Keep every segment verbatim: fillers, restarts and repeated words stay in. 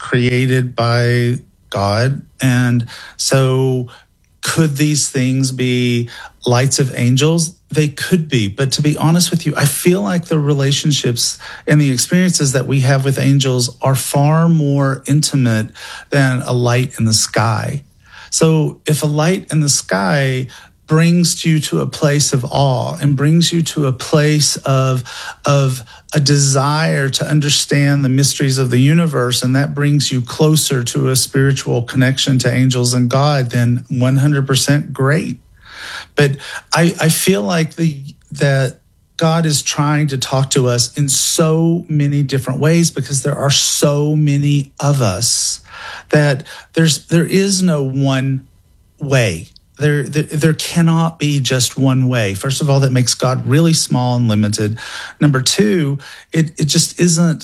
created by God. And so could these things be lights of angels? They could be. But to be honest with you, I feel like the relationships and the experiences that we have with angels are far more intimate than a light in the sky. So if a light in the sky brings you to a place of awe and brings you to a place of, of a desire to understand the mysteries of the universe, and that brings you closer to a spiritual connection to angels and God, then one hundred percent great. But I, I feel like the that God is trying to talk to us in so many different ways because there are so many of us that there's there is no one way. There, there, there cannot be just one way. First of all, that makes God really small and limited. Number two, it, it just isn't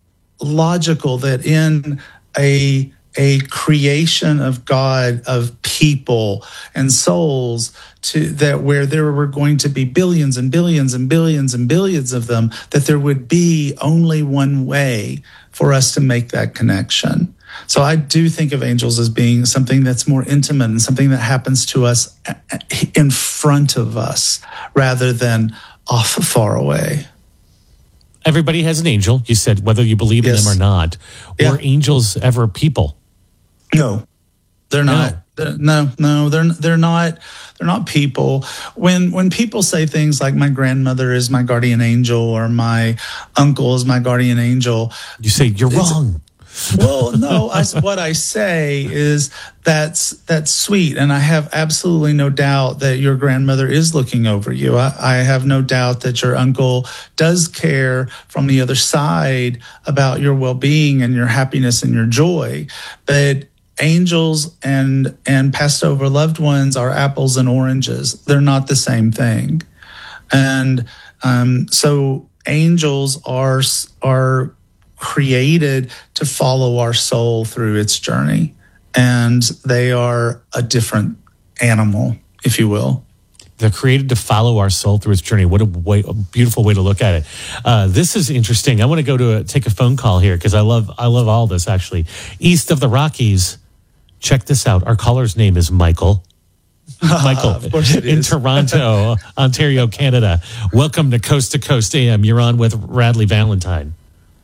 logical that in a, a creation of God, of people and souls, to that where there were going to be billions and billions and billions and billions of them, that there would be only one way for us to make that connection. So I do think of angels as being something that's more intimate and something that happens to us in front of us rather than off far away. Everybody has an angel. You said whether you believe in Yes. them or not. Yeah. Were angels ever people? No, they're not. They're, no, no, they're they're not. They're not people. When when people say things like my grandmother is my guardian angel or my uncle is my guardian angel, You say you're wrong. Well, no, I, what I say is that's that's sweet, and I have absolutely no doubt that your grandmother is looking over you. I, I have no doubt that your uncle does care from the other side about your well-being and your happiness and your joy. But angels and and passed over loved ones are apples and oranges. They're not the same thing, and um, so angels are are. created to follow our soul through its journey. And they are a different animal, if you will. They're created to follow our soul through its journey. What a, way, a beautiful way to look at it. Uh, this is interesting. I want to go to a, take a phone call here because I love I love all this, actually. East of the Rockies, check this out. Our caller's name is Michael. Michael, of course it in is. Toronto, Ontario, Canada. Welcome to Coast to Coast A M. You're on with Radley Valentine.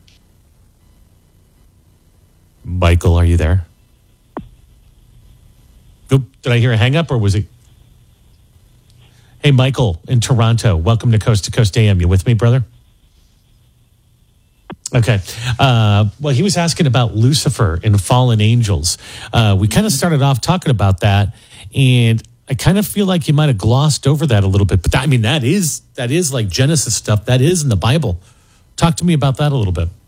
Michael, are you there? Oop, did I hear a hang up or was it? Hey, Michael in Toronto, welcome to Coast to Coast A M. You with me, brother? Okay. Uh, well, he was asking about Lucifer and fallen angels. Uh, we kind of started off talking about that, and I kind of feel like you might have glossed over that a little bit. But that, I mean, that is that is like Genesis stuff. That is in the Bible. Talk to me about that a little bit.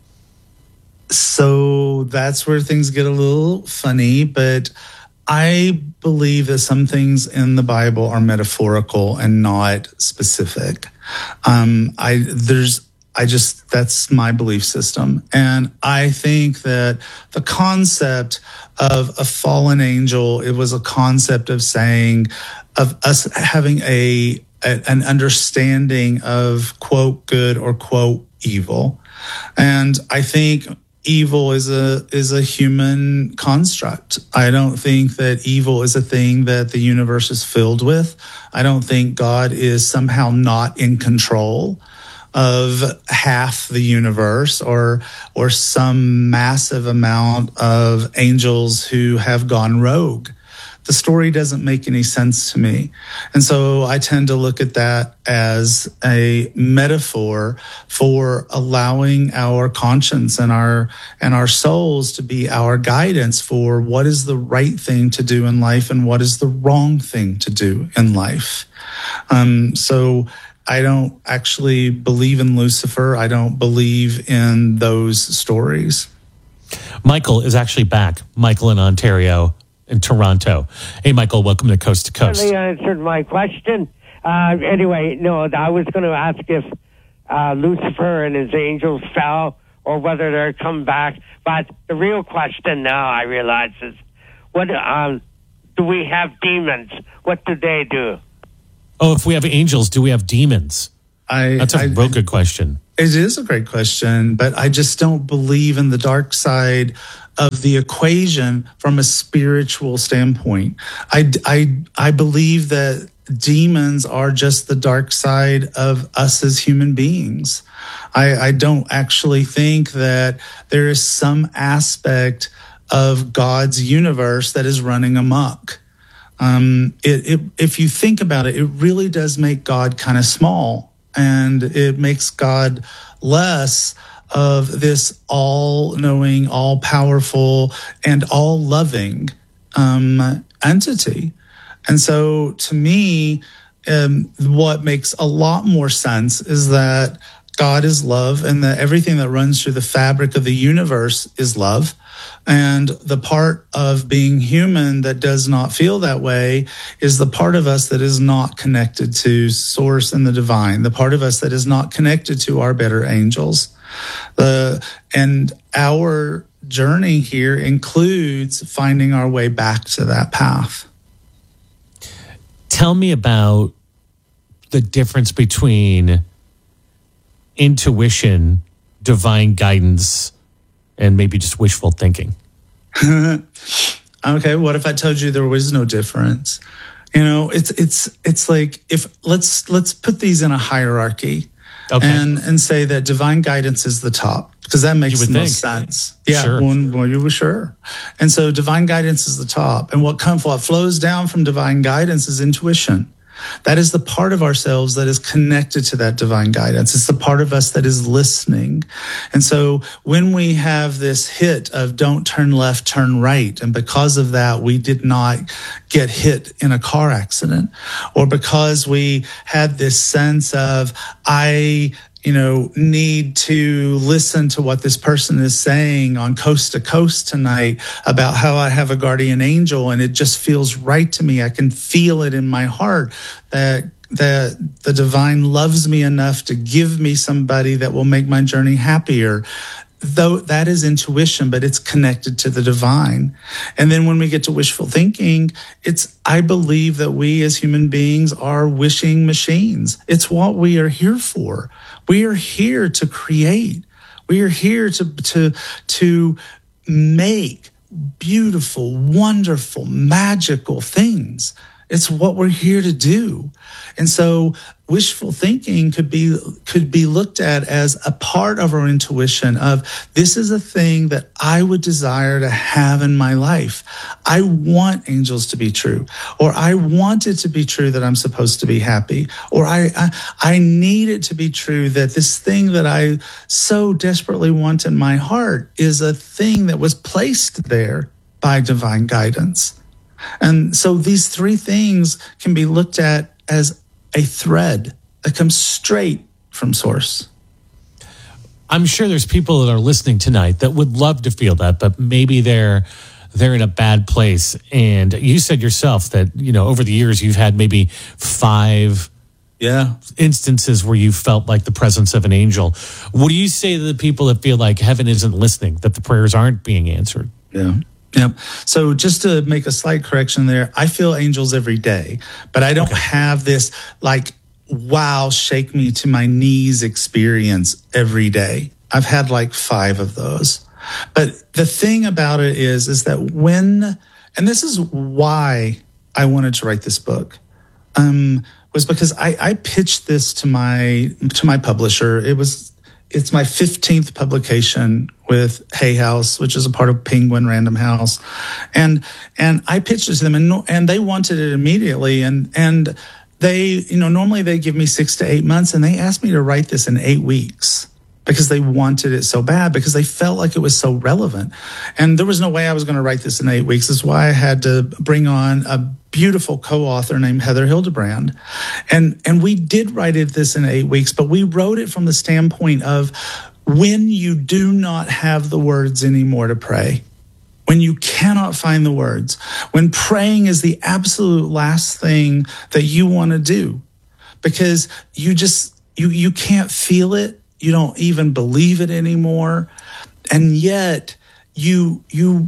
So that's where things get a little funny, but I believe that some things in the Bible are metaphorical and not specific. Um, I there's I just that's my belief system, and I think that the concept of a fallen angel, it was a concept of saying of us having a, a an understanding of quote good or quote evil, and I think evil is a is a human construct. I don't think that evil is a thing that the universe is filled with. I don't think God is somehow not in control of half the universe or or some massive amount of angels who have gone rogue. The story doesn't make any sense to me. And so I tend to look at that as a metaphor for allowing our conscience and our and our souls to be our guidance for what is the right thing to do in life and what is the wrong thing to do in life. Um, so I don't actually believe in Lucifer. I don't believe in those stories. Michael is actually back. Michael in Ontario. In Toronto. Hey, Michael, welcome to Coast to Coast. Really answered my question. Uh, anyway, no, I was going to ask if uh, Lucifer and his angels fell or whether they're come back. But the real question now, I realize, is what um, do we have demons? What do they do? Oh, if we have angels, do we have demons? I, That's a I, real good question. It is a great question, but I just don't believe in the dark side of the equation from a spiritual standpoint. I, I, I believe that demons are just the dark side of us as human beings. I, I don't actually think that there is some aspect of God's universe that is running amok. Um, it, it, if you think about it, it really does make God kind of small, and it makes God less of this all-knowing, all-powerful, and all-loving um, entity. And so to me, um, what makes a lot more sense is that God is love, and that everything that runs through the fabric of the universe is love. And the part of being human that does not feel that way is the part of us that is not connected to Source and the divine, the part of us that is not connected to our better angels. The, and our journey here includes finding our way back to that path. Tell me about the difference between intuition, divine guidance, and maybe just wishful thinking. Okay, what if I told you there was no difference? You know, it's it's it's like, if let's let's put these in a hierarchy, okay, and and say that divine guidance is the top, because that makes the most sense. Yeah, sure. Well, well, you were sure. And so divine guidance is the top, and what comes, what flows down from divine guidance is intuition. That is the part of ourselves that is connected to that divine guidance. It's the part of us that is listening. And so when we have this hit of don't turn left, turn right, and because of that, we did not get hit in a car accident, or because we had this sense of, I you know, need to listen to what this person is saying on Coast to Coast tonight about how I have a guardian angel, and it just feels right to me. I can feel it in my heart that that the divine loves me enough to give me somebody that will make my journey happier. Though that is intuition, but it's connected to the divine. And then when we get to wishful thinking, it's, I believe that we as human beings are wishing machines. It's what we are here for. We are here to create. We are here to, to, to make beautiful, wonderful, magical things. It's what we're here to do. And so wishful thinking could be could be looked at as a part of our intuition of, this is a thing that I would desire to have in my life. I want angels to be true, or I want it to be true that I'm supposed to be happy, or I, I, I need it to be true that this thing that I so desperately want in my heart is a thing that was placed there by divine guidance. And so these three things can be looked at as a thread that comes straight from Source. I'm sure there's people that are listening tonight that would love to feel that, but maybe they're they're in a bad place. And you said yourself that, you know, over the years you've had maybe five yeah. instances where you felt like the presence of an angel. What do you say to the people that feel like heaven isn't listening, that the prayers aren't being answered? Yeah. Yep. So just to make a slight correction there, I feel angels every day, but I don't okay. have this like, wow, shake me to my knees experience every day. I've had like five of those. But the thing about it is, is that when, and this is why I wanted to write this book, um, was because I, I pitched this to my, to my publisher. It was, It's my fifteenth publication with Hay House, which is a part of Penguin Random House. And and I pitched it to them, and and they wanted it immediately. And and they, you know, normally they give me six to eight months, and they asked me to write this in eight weeks because they wanted it so bad, because they felt like it was so relevant. And there was no way I was going to write this in eight weeks. That's why I had to bring on a beautiful co-author named Heather Hildebrand. And, and we did write it this in eight weeks, but we wrote it from the standpoint of, when you do not have the words anymore to pray, when you cannot find the words, when praying is the absolute last thing that you want to do, because you just, you, you can't feel it. You don't even believe it anymore. And yet you, you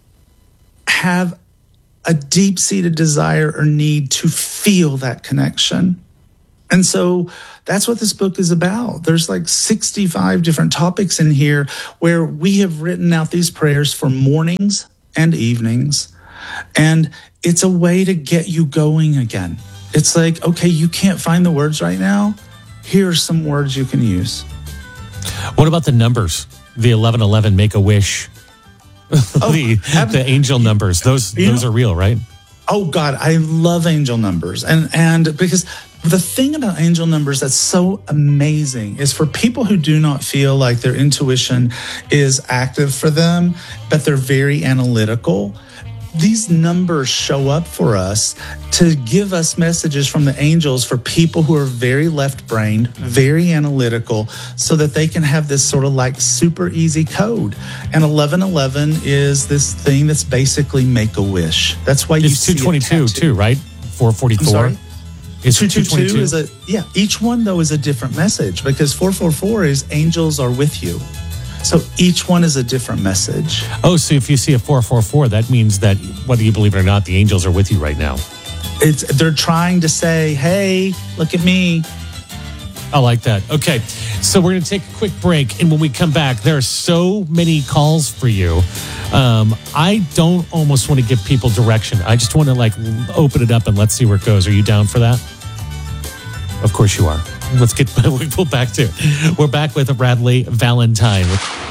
have a deep-seated desire or need to feel that connection. And so that's what this book is about. There's like sixty-five different topics in here where we have written out these prayers for mornings and evenings. And it's a way to get you going again. It's like, okay, you can't find the words right now. Here are some words you can use. What about the numbers? The eleven eleven, make a wish. Oh, the, the angel numbers. Those those know, are real, right? Oh God, I love angel numbers. And and because the thing about angel numbers that's so amazing is for people who do not feel like their intuition is active for them, but they're very analytical, these numbers show up for us to give us messages from the angels for people who are very left-brained, very analytical, so that they can have this sort of like super easy code. And eleven eleven is this thing that's basically make a wish. That's why you it's see two twenty-two too, right? four forty-four. It's two twenty-two is a, yeah, each one though is a different message because four four four is angels are with you. So each one is a different message. Oh, so if you see a four four four, that means that whether you believe it or not, the angels are with you right now. It's they're trying to say, hey, look at me. I like that. Okay, so we're going to take a quick break. And when we come back, there are so many calls for you. Um, I don't almost want to give people direction. I just want to like open it up and let's see where it goes. Are you down for that? Of course you are. Let's get we'll back to it. We're back with Bradley Valentine.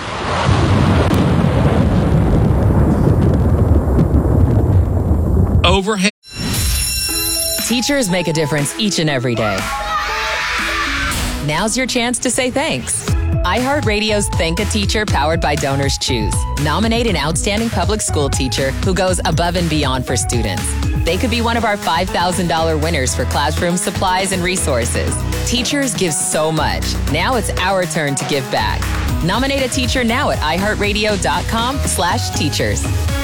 Overhead. Teachers make a difference each and every day. Now's your chance to say thanks. iHeartRadio's Thank a Teacher powered by Donors Choose. Nominate an outstanding public school teacher who goes above and beyond for students. They could be one of our five thousand dollars winners for classroom supplies and resources. Teachers give so much. Now it's our turn to give back. Nominate a teacher now at iHeartRadio.com slash teachers.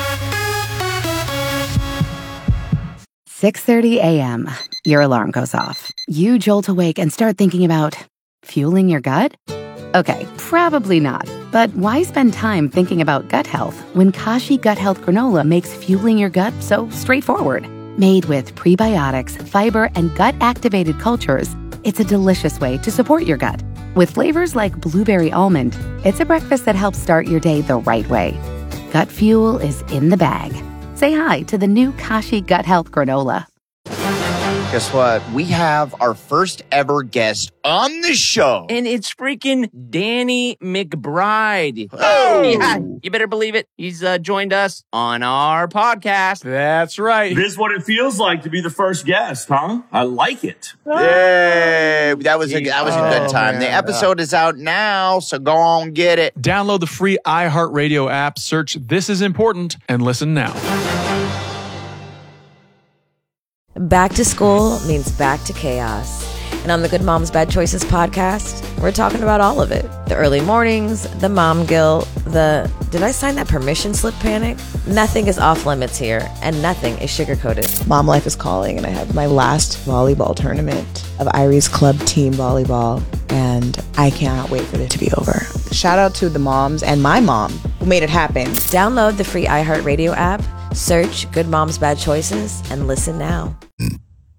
six thirty a.m. Your alarm goes off. You jolt awake and start thinking about fueling your gut? Okay, probably not. But why spend time thinking about gut health when Kashi Gut Health Granola makes fueling your gut so straightforward? Made with prebiotics, fiber, and gut-activated cultures, it's a delicious way to support your gut. With flavors like blueberry almond, it's a breakfast that helps start your day the right way. Gut fuel is in the bag. Say hi to the new Kashi Gut Health Granola. Guess what? We have our first ever guest on the show. And it's freaking Danny McBride. Oh! Yeah, you better believe it. He's uh, joined us on our podcast. That's right. This is what it feels like to be the first guest, huh? I like it. Yay! That was a, that was a good Oh, time. man. The episode is out now, so go on get it. Download the free iHeartRadio app, search This Is Important, and listen now. Back to school means back to chaos. And on the Good Moms Bad Choices podcast, we're talking about all of it. The early mornings, the mom guilt, the did I sign that permission slip panic? Nothing is off limits here, and nothing is sugar-coated. Mom life is calling, and I have my last volleyball tournament of Irie's club team volleyball, and I cannot wait for it to be over. Shout out to the moms and my mom who made it happen. Download the free iHeartRadio app, search Good Moms Bad Choices, and listen now.